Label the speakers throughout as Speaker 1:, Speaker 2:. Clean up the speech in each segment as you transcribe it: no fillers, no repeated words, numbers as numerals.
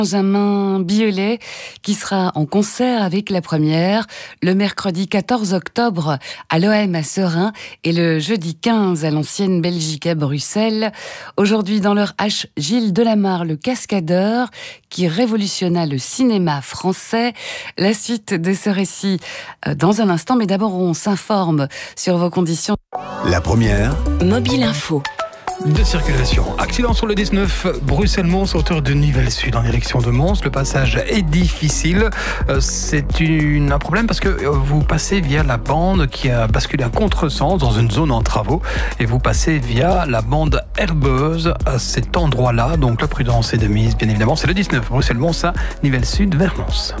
Speaker 1: Benjamin Biolay qui sera en concert avec la première le mercredi 14 octobre à l'OM à Serein et le jeudi 15 à l'ancienne Belgique à Bruxelles. Aujourd'hui dans leur H, Gilles Delamarre, le cascadeur qui révolutionna le cinéma français. La suite de ce récit dans un instant, mais d'abord on s'informe sur vos conditions.
Speaker 2: La première,
Speaker 3: Mobile Info.
Speaker 4: De circulation. Accident sur le 19 Bruxelles-Mons, hauteur de Nivelles Sud en direction de Mons. Le passage est difficile. C'est un problème parce que vous passez via la bande qui a basculé à contresens dans une zone en travaux et vous passez via la bande herbeuse à cet endroit-là. Donc la prudence est de mise, bien évidemment. C'est le 19 Bruxelles-Mons à Nivelles Sud vers Mons.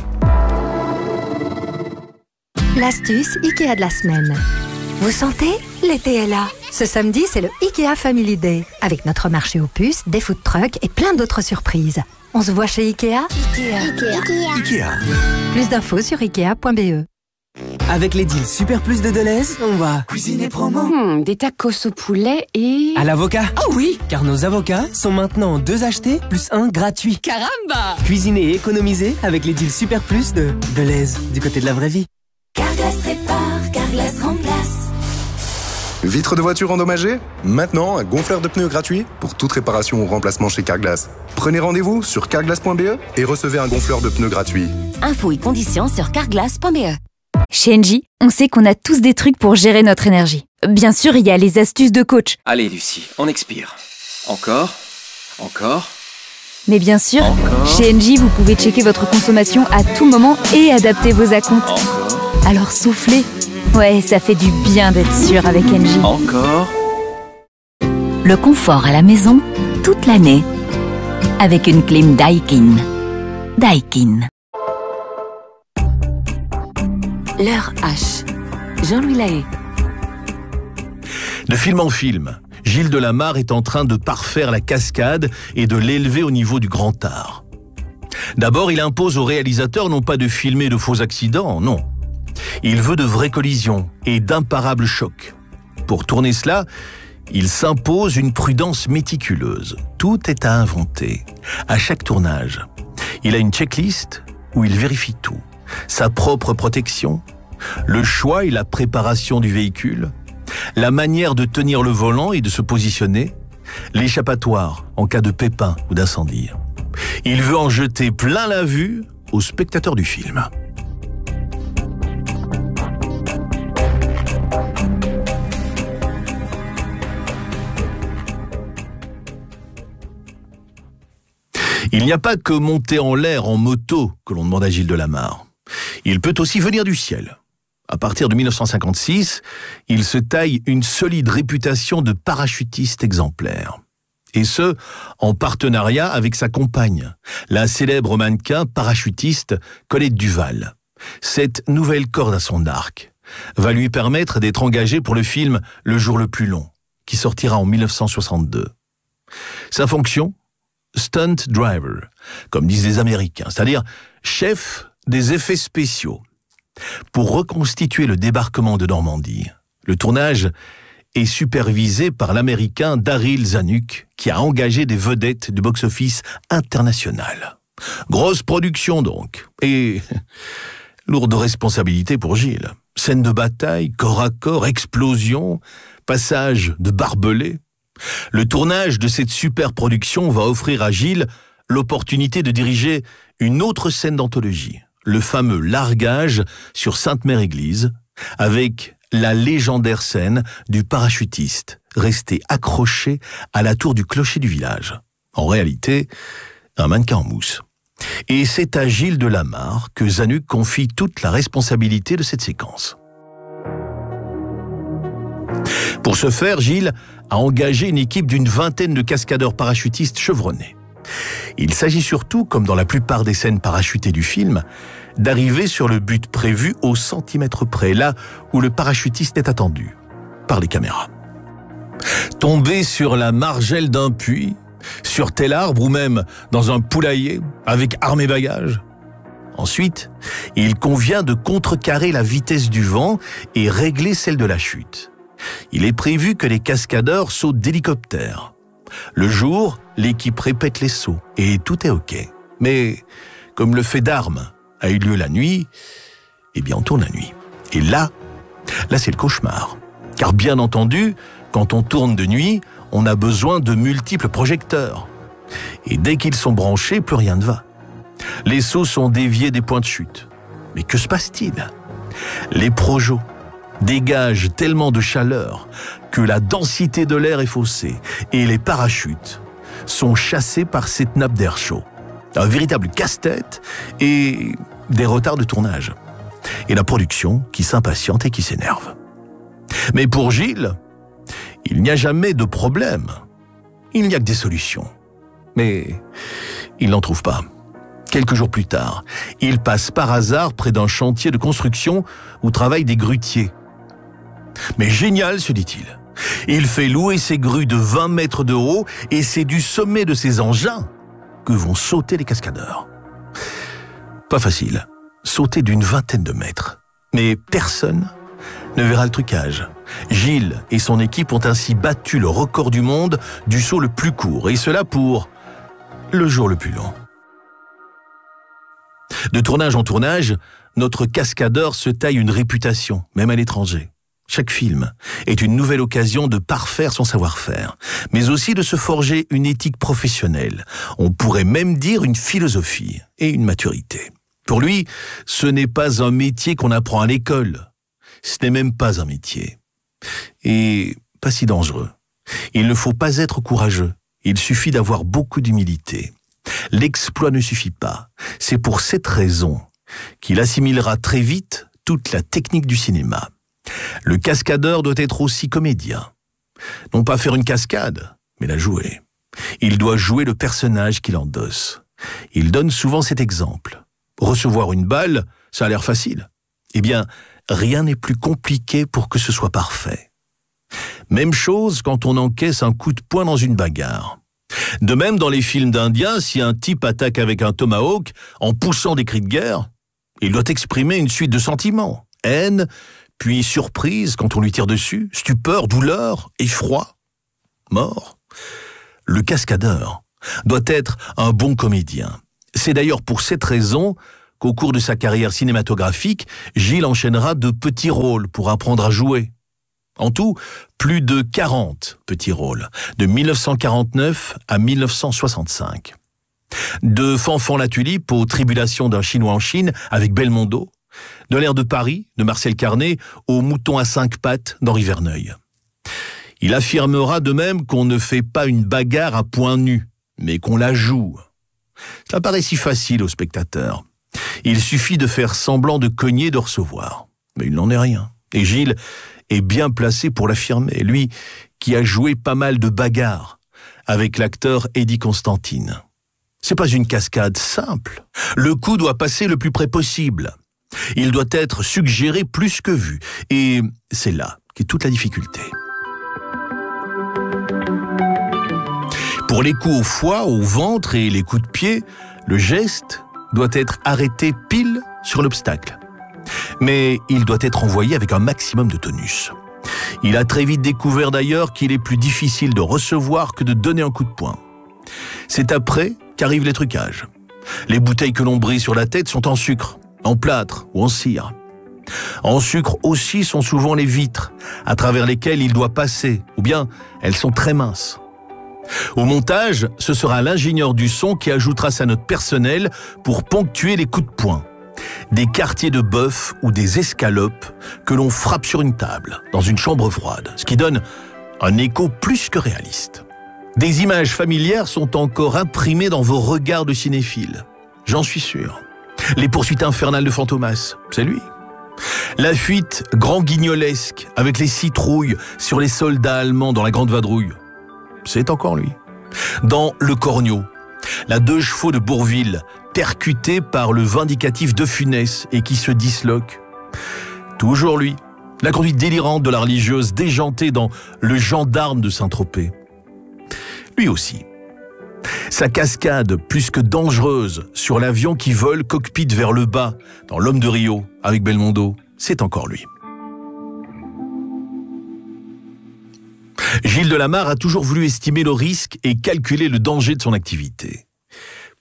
Speaker 5: L'astuce Ikea de la semaine. Vous sentez? L'été est là. Ce samedi, c'est le Ikea Family Day. Avec notre marché aux puces, des food trucks et plein d'autres surprises. On se voit chez Ikea?
Speaker 2: Ikea.
Speaker 5: Plus d'infos sur ikea.be.
Speaker 6: Avec les deals Super Plus de Deleuze, on va cuisiner promo.
Speaker 3: Des tacos au poulet et...
Speaker 6: À l'avocat.
Speaker 3: Oh oui!
Speaker 6: Car nos avocats sont maintenant 2 achetés plus 1 gratuit.
Speaker 3: Caramba!
Speaker 6: Cuisiner et économiser avec les deals Super Plus de Deleuze, du côté de la vraie vie.
Speaker 7: Carglass répare, Carglass remplace.
Speaker 2: Vitre de voiture endommagée? Maintenant, un gonfleur de pneus gratuit pour toute réparation ou remplacement chez Carglass. Prenez rendez-vous sur carglass.be et recevez un gonfleur de pneus gratuit.
Speaker 7: Infos et conditions sur carglass.be.
Speaker 8: Chez Engie, on sait qu'on a tous des trucs pour gérer notre énergie. Bien sûr, il y a les astuces de coach.
Speaker 9: Allez Lucie, on expire. Encore.
Speaker 8: Mais bien sûr,
Speaker 9: Encore.
Speaker 8: chez Engie, vous pouvez checker votre consommation à tout moment et adapter vos acomptes.
Speaker 9: Encore.
Speaker 8: Alors soufflez. Ouais, ça fait du bien d'être sûr avec Engie.
Speaker 9: Encore.
Speaker 3: Le confort à la maison, toute l'année. Avec une clim Daikin. Daikin. L'heure H. Jean-Louis Lahaye.
Speaker 10: De film en film, Gilles Delamarre est en train de parfaire la cascade et de l'élever au niveau du grand art. D'abord, il impose au réalisateur non pas de filmer de faux accidents, non. Il veut de vraies collisions et d'imparables chocs. Pour tourner cela, il s'impose une prudence méticuleuse. Tout est à inventer. À chaque tournage, il a une checklist où il vérifie tout. Sa propre protection, le choix et la préparation du véhicule, la manière de tenir le volant et de se positionner, l'échappatoire en cas de pépin ou d'incendie. Il veut en jeter plein la vue aux spectateurs du film. Il n'y a pas que monter en l'air en moto que l'on demande à Gilles Delamarre. Il peut aussi venir du ciel. À partir de 1956, il se taille une solide réputation de parachutiste exemplaire. Et ce, en partenariat avec sa compagne, la célèbre mannequin parachutiste Colette Duval. Cette nouvelle corde à son arc va lui permettre d'être engagé pour le film Le jour le plus long, qui sortira en 1962. Sa fonction ? Stunt driver, comme disent les Américains, c'est-à-dire chef des effets spéciaux. Pour reconstituer le débarquement de Normandie, le tournage est supervisé par l'Américain Daryl Zanuck, qui a engagé des vedettes du box-office international. Grosse production donc, et lourde responsabilité pour Gilles. Scène de bataille, corps à corps, explosion, passage de barbelés. Le tournage de cette super production va offrir à Gilles l'opportunité de diriger une autre scène d'anthologie, le fameux largage sur Sainte-Mère-Église, avec la légendaire scène du parachutiste resté accroché à la tour du clocher du village. En réalité, un mannequin en mousse. Et c'est à Gilles Delamarre que Zanuck confie toute la responsabilité de cette séquence. Pour ce faire, Gilles a engagé une équipe d'une vingtaine de cascadeurs parachutistes chevronnés. Il s'agit surtout, comme dans la plupart des scènes parachutées du film, d'arriver sur le but prévu au centimètre près, là où le parachutiste est attendu, par les caméras. Tomber sur la margelle d'un puits, sur tel arbre ou même dans un poulailler, avec armes et bagages. Ensuite, il convient de contrecarrer la vitesse du vent et régler celle de la chute. Il est prévu que les cascadeurs sautent d'hélicoptère. Le jour, l'équipe répète les sauts et tout est OK. Mais comme le fait d'armes a eu lieu la nuit, eh bien on tourne la nuit. Et là c'est le cauchemar. Car bien entendu, quand on tourne de nuit, on a besoin de multiples projecteurs. Et dès qu'ils sont branchés, plus rien ne va. Les seaux sont déviés des points de chute. Mais que se passe-t-il ? Les projos dégagent tellement de chaleur que la densité de l'air est faussée et les parachutes sont chassés par cette nappe d'air chaud. Un véritable casse-tête et des retards de tournage. Et la production qui s'impatiente et qui s'énerve. Mais pour Gilles, il n'y a jamais de problème. Il n'y a que des solutions. Mais il n'en trouve pas. Quelques jours plus tard, il passe par hasard près d'un chantier de construction où travaillent des grutiers. Mais génial, se dit-il. Il fait louer ses grues de 20 mètres de haut et c'est du sommet de ces engins que vont sauter les cascadeurs. Pas facile, sauter d'une vingtaine de mètres. Mais personne ne verra le trucage. Gilles et son équipe ont ainsi battu le record du monde du saut le plus court, et cela pour le jour le plus long. De tournage en tournage, notre cascadeur se taille une réputation, même à l'étranger. Chaque film est une nouvelle occasion de parfaire son savoir-faire, mais aussi de se forger une éthique professionnelle. On pourrait même dire une philosophie et une maturité. Pour lui, ce n'est pas un métier qu'on apprend à l'école. Ce n'est même pas un métier. Et pas si dangereux. Il ne faut pas être courageux. Il suffit d'avoir beaucoup d'humilité. L'exploit ne suffit pas. C'est pour cette raison qu'il assimilera très vite toute la technique du cinéma. Le cascadeur doit être aussi comédien. Non pas faire une cascade, mais la jouer. Il doit jouer le personnage qu'il endosse. Il donne souvent cet exemple. Recevoir une balle, ça a l'air facile. Eh bien, rien n'est plus compliqué pour que ce soit parfait. Même chose quand on encaisse un coup de poing dans une bagarre. De même, dans les films d'Indiens, si un type attaque avec un tomahawk en poussant des cris de guerre, il doit exprimer une suite de sentiments. Haine, puis surprise quand on lui tire dessus, stupeur, douleur, effroi, mort. Le cascadeur doit être un bon comédien. C'est d'ailleurs pour cette raison qu'au cours de sa carrière cinématographique, Gilles enchaînera de petits rôles pour apprendre à jouer. En tout, plus de 40 petits rôles, de 1949 à 1965. De Fanfan la Tulipe aux Tribulations d'un Chinois en Chine avec Belmondo, de l'Air de Paris de Marcel Carné au Mouton à 5 pattes d'Henri Verneuil. Il affirmera de même qu'on ne fait pas une bagarre à poings nus, mais qu'on la joue. Ça paraît si facile aux spectateurs. Il suffit de faire semblant de cogner et de recevoir. Mais il n'en est rien. Et Gilles est bien placé pour l'affirmer. Lui qui a joué pas mal de bagarres avec l'acteur Eddie Constantine. C'est pas une cascade simple. Le coup doit passer le plus près possible. Il doit être suggéré plus que vu. Et c'est là qu'est toute la difficulté. Pour les coups au foie, au ventre et les coups de pied, le geste doit être arrêté pile sur l'obstacle. Mais il doit être envoyé avec un maximum de tonus. Il a très vite découvert d'ailleurs qu'il est plus difficile de recevoir que de donner un coup de poing. C'est après qu'arrivent les trucages. Les bouteilles que l'on brise sur la tête sont en sucre, en plâtre ou en cire. En sucre aussi sont souvent les vitres, à travers lesquelles il doit passer, ou bien elles sont très minces. Au montage, ce sera l'ingénieur du son qui ajoutera sa note personnelle pour ponctuer les coups de poing. Des quartiers de bœuf ou des escalopes que l'on frappe sur une table, dans une chambre froide, ce qui donne un écho plus que réaliste. Des images familières sont encore imprimées dans vos regards de cinéphiles. J'en suis sûr. Les poursuites infernales de Fantomas, c'est lui. La fuite grand guignolesque avec les citrouilles sur les soldats allemands dans la Grande Vadrouille, c'est encore lui. Dans Le Corneau, la 2 chevaux de Bourville, percutée par le vindicatif de Funès et qui se disloque, toujours lui. La conduite délirante de la religieuse déjantée dans Le Gendarme de Saint-Tropez, lui aussi. Sa cascade plus que dangereuse sur l'avion qui vole cockpit vers le bas dans L'Homme de Rio avec Belmondo, c'est encore lui. Gilles Delamarre a toujours voulu estimer le risque et calculer le danger de son activité.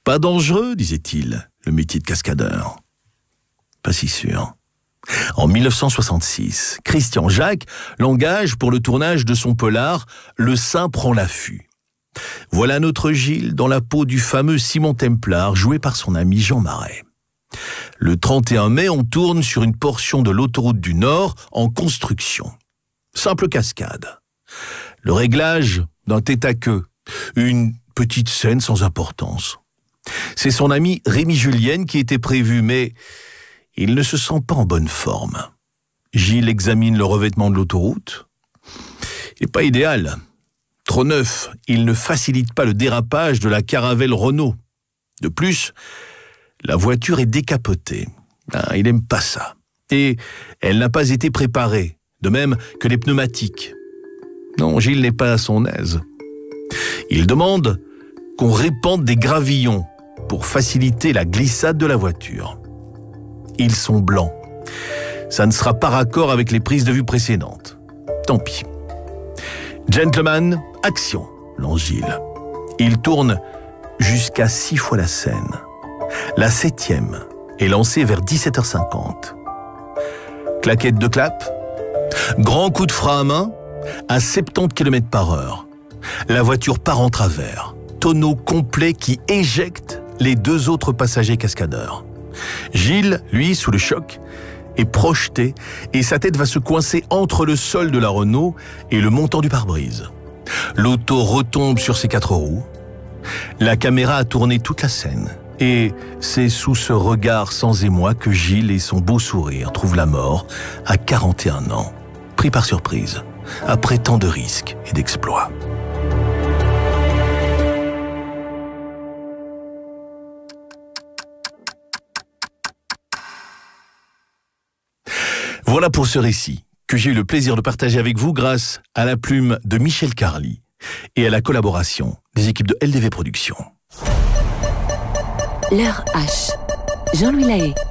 Speaker 10: Pas dangereux, disait-il, le métier de cascadeur. Pas si sûr. En 1966, Christian Jacques l'engage pour le tournage de son polar « Le Saint prend l'affût ». Voilà notre Gilles dans la peau du fameux Simon Templar, joué par son ami Jean Marais. Le 31 mai, on tourne sur une portion de l'autoroute du Nord en construction. Simple cascade. Le réglage d'un tête-à-queue. Une petite scène sans importance. C'est son ami Rémi Julienne qui était prévu, mais il ne se sent pas en bonne forme. Gilles examine le revêtement de l'autoroute. Il n'est pas idéal. Trop neuf, il ne facilite pas le dérapage de la caravelle Renault. De plus, la voiture est décapotée. Il n'aime pas ça. Et elle n'a pas été préparée, de même que les pneumatiques. Non, Gilles n'est pas à son aise. Il demande qu'on répande des gravillons pour faciliter la glissade de la voiture. Ils sont blancs. Ça ne sera pas raccord avec les prises de vue précédentes. Tant pis. Gentleman, action, lance Gilles. Il tourne jusqu'à 6 fois la scène. La 7e est lancée vers 17h50. Claquette de clap, grand coup de frein à main, à 70 km/h. La voiture part en travers. Tonneau complet qui éjecte les 2 autres passagers cascadeurs. Gilles, lui, sous le choc, est projeté et sa tête va se coincer entre le sol de la Renault et le montant du pare-brise. L'auto retombe sur ses 4 roues. La caméra a tourné toute la scène et c'est sous ce regard sans émoi que Gilles et son beau sourire trouvent la mort à 41 ans, pris par surprise, après tant de risques et d'exploits. Voilà pour ce récit que j'ai eu le plaisir de partager avec vous grâce à la plume de Michel Carly et à la collaboration des équipes de LDV Productions.
Speaker 7: L'heure H. Jean-Louis Lahaye.